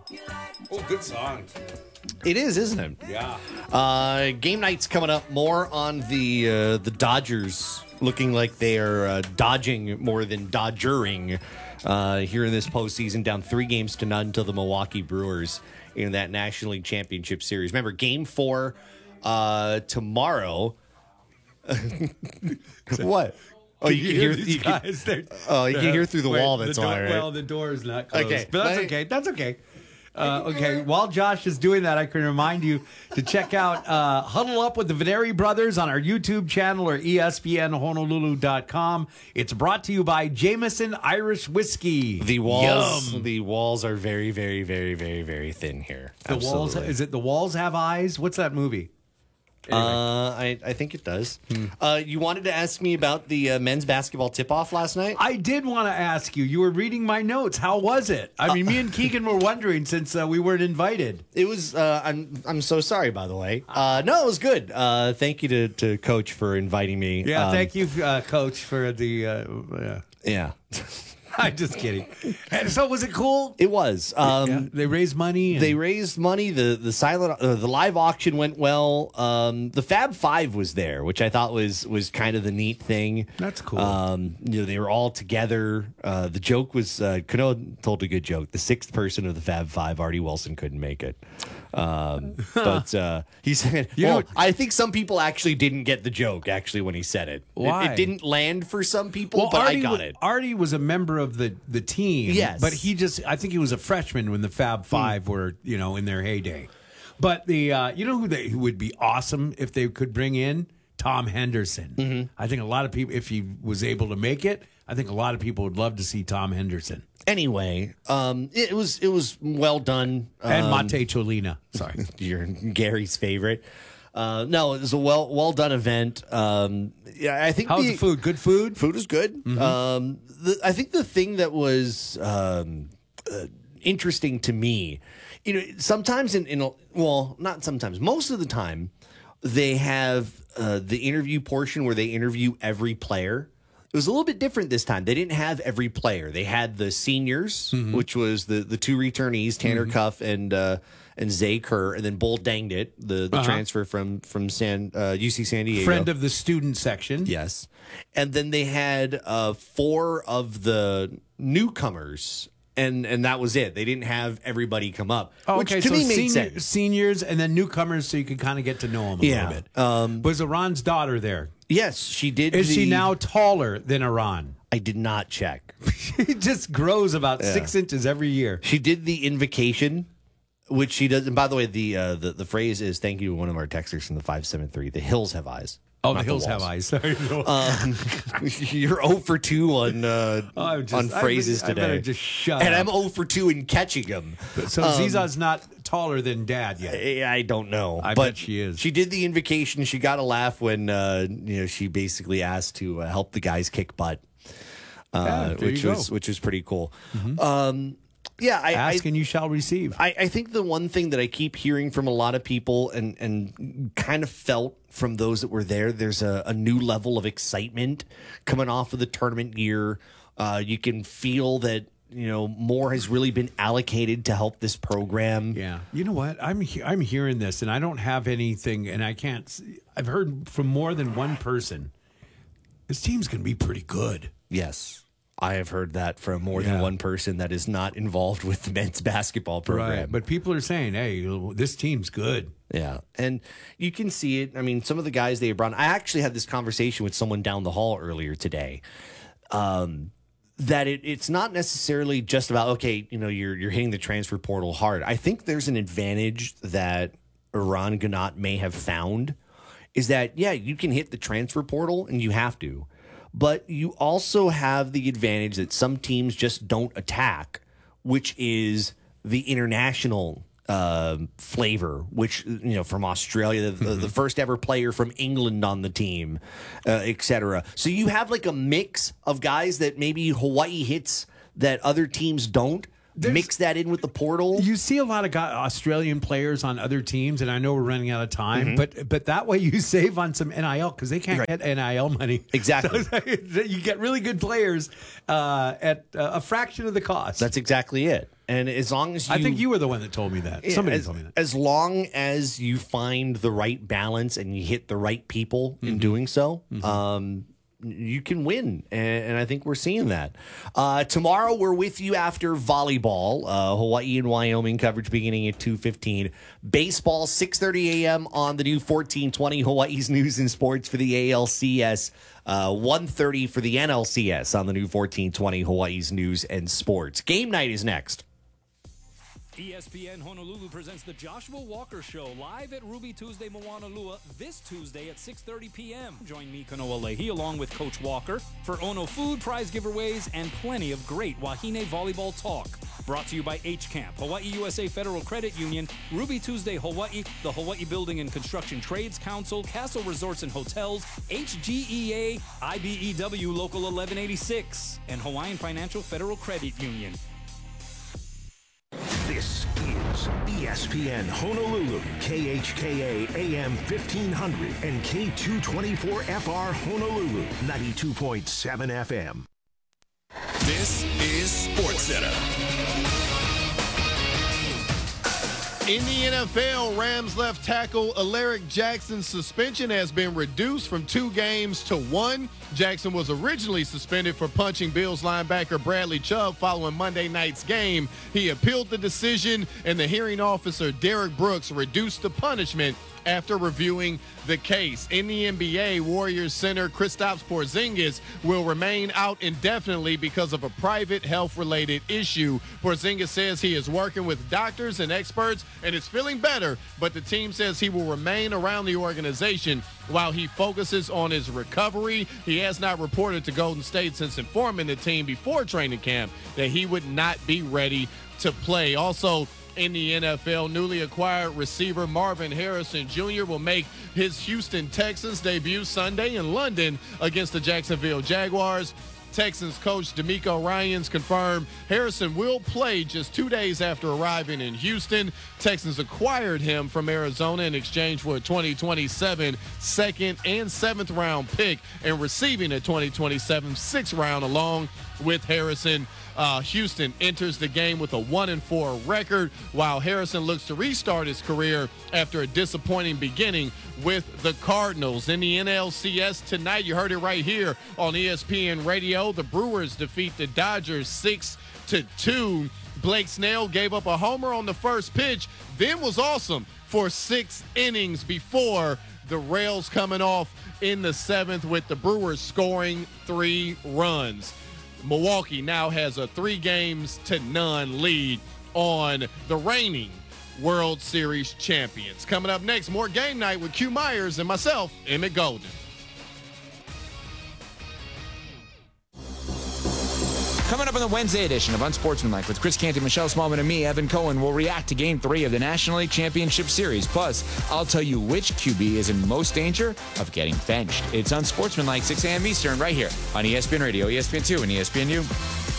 Oh, good song. It is, isn't it? Yeah. Game night's coming up. More on the Dodgers looking like they are dodging more than dodgering here in this postseason, down 3-0 to the Milwaukee Brewers in that National League Championship Series. Remember, Game 4 tomorrow. What? Oh, you can hear these guys. You can hear through the wall. That's all right. Well, the door is not closed. Okay. But that's okay. That's okay. Okay, while Josh is doing that, I can remind you to check out Huddle Up with the Veneri Brothers on our YouTube channel or ESPNHonolulu.com. It's brought to you by Jameson Irish Whiskey. The walls are very, very, very, very, very thin here. The walls, is it The Walls Have Eyes? What's that movie? Anyway. I think it does. You wanted to ask me about the men's basketball tip-off last night? I did want to ask you. You were reading my notes. How was it? I mean, me and Keegan were wondering since we weren't invited. It was. I'm so sorry, by the way. No, it was good. Thank you to Coach for inviting me. Yeah, thank you, Coach, for the. Yeah. I'm just kidding. And so was it cool? It was. They raised money. They raised money. The silent, the live auction went well. The Fab Five was there, which I thought was kind of the neat thing. That's cool. They were all together. The joke was Cano told a good joke. The sixth person of the Fab Five, Artie Wilson, couldn't make it. But he said, I think some people actually didn't get the joke. Actually, when he said it, Why? It didn't land for some people, but I got it. Artie was a member of the team. Yes, but I think he was a freshman when the Fab Five were in their heyday. But the who would be awesome if they could bring in Tom Henderson. Mm-hmm. I think a lot of people, if he was able to make it, I think a lot of people would love to see Tom Henderson. Anyway, it was well done. And Mate Cholina. Sorry. You're Gary's favorite. No, it was a well done event. I think how's the food? Good food? Food is good. Mm-hmm. I think the thing that was interesting to me, sometimes not sometimes, most of the time, they have the interview portion where they interview every player. It was a little bit different this time. They didn't have every player. They had the seniors, which was the two returnees, Tanner Cuff and Zay Kerr, and then Bull Danged It, the transfer from UC San Diego. Friend of the student section. Yes. And then they had 4 of the newcomers, and that was it. They didn't have everybody come up, which to me made sense. Seniors and then newcomers, so you could kind of get to know them a little bit. Was Iran's daughter there? Yes, she did. Is she now taller than Iran? I did not check. She just grows about 6 inches every year. She did the invocation, which she does. And by the way, the phrase is, thank you to one of our texters from the 573. The hills have eyes. Oh, the hills have eyes. Sorry. You're 0 for 2 on phrases today. I better just shut and up. I'm 0 for 2 in catching them. So Ziza's not taller than Dad yet. I don't know. I bet she is. She did the invocation. She got a laugh when she basically asked to help the guys kick butt, which was pretty cool. Mm-hmm. Ask and you shall receive. I think the one thing that I keep hearing from a lot of people and kind of felt from those that were there's a new level of excitement coming off of the tournament year. You can feel that, more has really been allocated to help this program. Yeah. You know what? I'm hearing this and I don't have anything and I've heard from more than one person. This team's going to be pretty good. Yes. I have heard that from more than one person that is not involved with the men's basketball program. Right, but people are saying, hey, this team's good. Yeah, and you can see it. I mean, some of the guys they brought. I actually had this conversation with someone down the hall earlier today. That it's not necessarily just about, you're hitting the transfer portal hard. I think there's an advantage that Eran Ganot may have found is that, you can hit the transfer portal and you have to. But you also have the advantage that some teams just don't attack, which is the international flavor, which, from Australia, the first ever player from England on the team, et cetera. So you have like a mix of guys that maybe Hawaii hits that other teams don't. Mix that in with the portal. You see a lot of Australian players on other teams, and I know we're running out of time, but that way you save on some NIL because they can't get NIL money. Exactly. So you get really good players at a fraction of the cost. That's exactly it. And as long as you, I think you were the one that told me that. Somebody told me that. As long as you find the right balance and you hit the right people in doing so, you can win. And I think we're seeing that. Tomorrow, we're with you after volleyball. Hawaii and Wyoming coverage beginning at 2:15. Baseball, 6:30 a.m. on the new 1420 Hawaii's News and Sports for the ALCS. 1:30 for the NLCS on the new 1420 Hawaii's News and Sports. Game night is next. ESPN Honolulu presents the Joshua Walker Show live at Ruby Tuesday, Moanalua, this Tuesday at 6:30 p.m. Join me, Kanoa Leahy, along with Coach Walker for Ono food, prize giveaways, and plenty of great Wahine volleyball talk. Brought to you by H-Camp, Hawaii USA Federal Credit Union, Ruby Tuesday Hawaii, the Hawaii Building and Construction Trades Council, Castle Resorts and Hotels, HGEA, IBEW Local 1186, and Hawaiian Financial Federal Credit Union. This is ESPN Honolulu, KHKA AM 1500 and K224FR Honolulu, 92.7 FM. This is SportsCenter. In the NFL, Rams left tackle Alaric Jackson's suspension has been reduced from 2 games to 1. Jackson was originally suspended for punching Bills linebacker Bradley Chubb following Monday night's game. He appealed the decision, and the hearing officer, Derek Brooks, reduced the punishment after reviewing the case. In the NBA, Warriors center Kristaps Porzingis will remain out indefinitely because of a private health-related issue. Porzingis says he is working with doctors and experts and is feeling better, but the team says he will remain around the organization while he focuses on his recovery. He has not reported to Golden State since informing the team before training camp that he would not be ready to play. Also, in the NFL, newly acquired receiver Marvin Harrison Jr. will make his Houston Texans debut Sunday in London against the Jacksonville Jaguars. Texans coach DeMeco Ryans confirmed Harrison will play just 2 days after arriving in Houston. Texans acquired him from Arizona in exchange for a 2027 second and 7th round pick and receiving a 2027 6th round along with Harrison. Houston enters the game with a 1-4 record, while Harrison looks to restart his career after a disappointing beginning with the Cardinals. In the NLCS tonight, you heard it right here on ESPN Radio. The Brewers defeat the Dodgers 6-2. Blake Snell gave up a homer on the first pitch, then was awesome for 6 innings before the rails coming off in the 7th with the Brewers scoring 3 runs. Milwaukee now has a 3-0 lead on the reigning World Series champions. Coming up next, more Game Night with Q Myers and myself, Emmett Golden. Coming up on the Wednesday edition of Unsportsmanlike with Chris Canty, Michelle Smallman, and me, Evan Cohen, will react to Game 3 of the National League Championship Series. Plus, I'll tell you which QB is in most danger of getting benched. It's Unsportsmanlike, 6 a.m. Eastern, right here on ESPN Radio, ESPN2, and ESPNU.